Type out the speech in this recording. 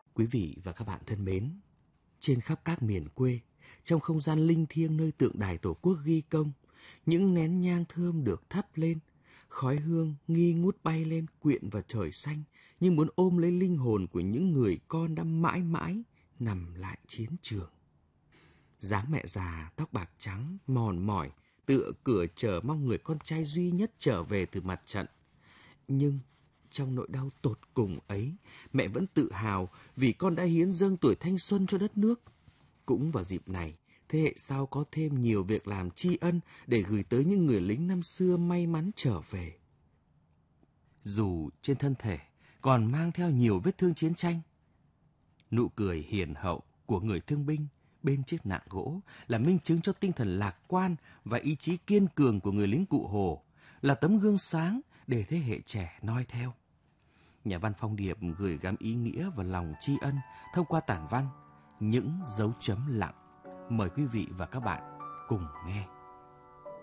Quý vị và các bạn thân mến, trên khắp các miền quê, trong không gian linh thiêng nơi tượng đài Tổ quốc ghi công, những nén nhang thơm được thắp lên, khói hương nghi ngút bay lên quyện vào trời xanh như muốn ôm lấy linh hồn của những người con đã mãi mãi nằm lại chiến trường. Dáng mẹ già tóc bạc trắng mòn mỏi tựa cửa chờ mong người con trai duy nhất trở về từ mặt trận. Nhưng trong nỗi đau tột cùng ấy, mẹ vẫn tự hào vì con đã hiến dâng tuổi thanh xuân cho đất nước. Cũng vào dịp này, thế hệ sau có thêm nhiều việc làm tri ân để gửi tới những người lính năm xưa may mắn trở về. Dù trên thân thể còn mang theo nhiều vết thương chiến tranh, nụ cười hiền hậu của người thương binh bên chiếc nạng gỗ là minh chứng cho tinh thần lạc quan và ý chí kiên cường của người lính Cụ Hồ, là tấm gương sáng để thế hệ trẻ noi theo. Nhà văn Phong Điệp gửi gắm ý nghĩa và lòng tri ân thông qua tản văn Những dấu chấm lặng. Mời quý vị và các bạn cùng nghe.